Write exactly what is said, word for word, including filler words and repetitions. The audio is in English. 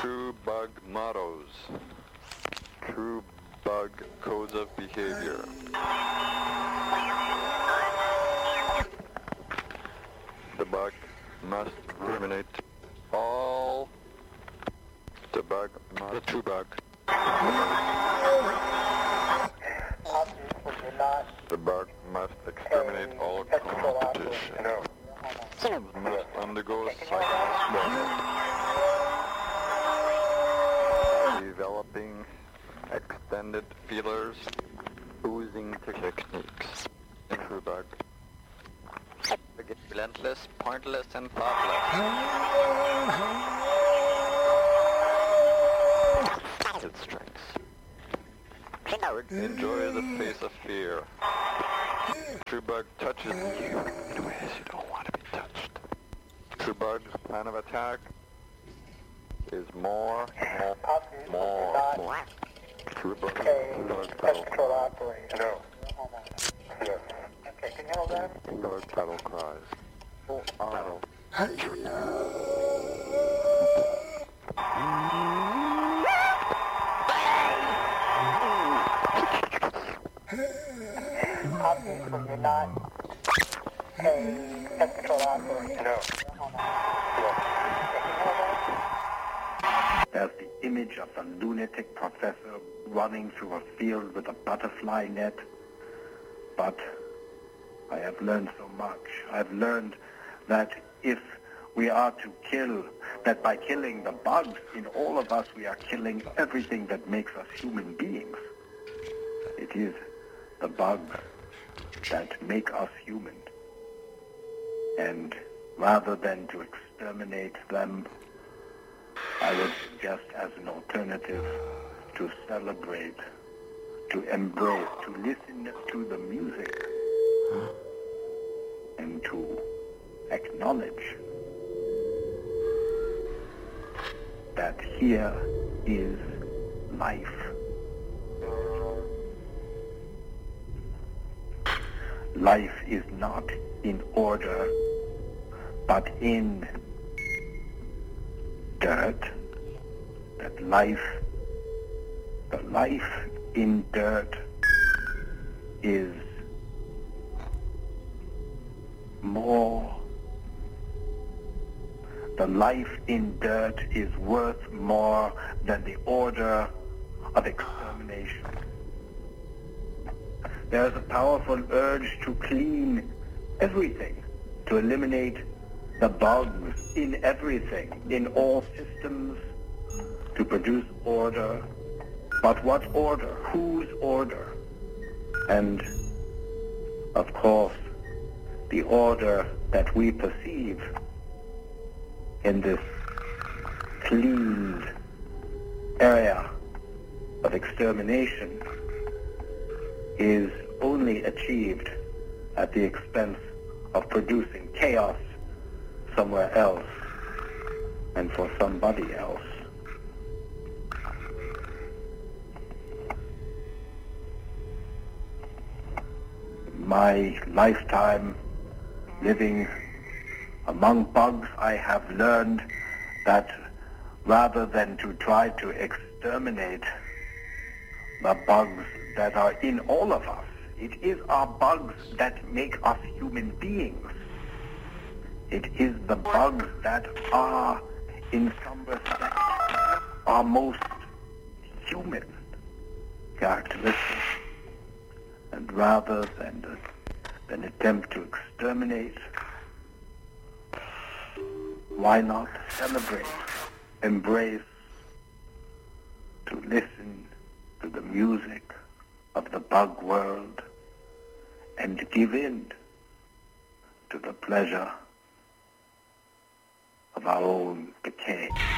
True bug mottos. True bug codes of behavior. The bug must eliminate all. The bug must. The true bug. The bug must exterminate all competition. Must undergo psychological developing extended feelers, oozing techniques. True bug. Relentless, pointless, and thoughtless. Its strengths. Enjoy the face of fear. True bug touches you in ways you don't want to be touched. True bug's plan of attack is more, more, more, more. True bug, true bug battle. No. Yes. Okay, can you hold that? True bug battle cries. Oh, battle. Obviously, you're not a pest control operator. No. There's the image of the lunatic professor running through a field with a butterfly net. But I have learned so much. I've learned that if we are to kill, that by killing the bugs in all of us, we are killing everything that makes us human beings. It is the bugs that make us human. And rather than to exterminate them, I would suggest as an alternative to celebrate, to embrace, to listen to the music, and to acknowledge that here is life. Life is not in order, but in dirt. That life, the life in dirt is more. The life in dirt is worth more than the order of extermination. There is a powerful urge to clean everything, to eliminate the bugs in everything, in all systems, to produce order. But what order? Whose order? And, of course, the order that we perceive in this cleaned area of extermination is only achieved at the expense of producing chaos somewhere else and for somebody else. My lifetime living among bugs, I have learned that rather than to try to exterminate the bugs that are in all of us, it is our bugs that make us human beings. It is the bugs that are, in some respect, our most human characteristics. And rather than, than attempt to exterminate, why not celebrate, embrace, to listen to the music of the bug world and give in to the pleasure of our own decay.